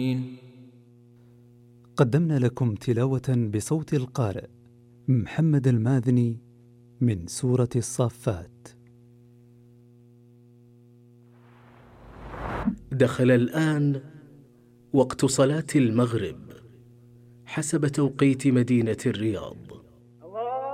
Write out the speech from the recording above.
قدمنا لكم تلاوة بصوت القارئ محمد الماذني من سورة الصافات. دخل الآن وقت صلاة المغرب حسب توقيت مدينة الرياض.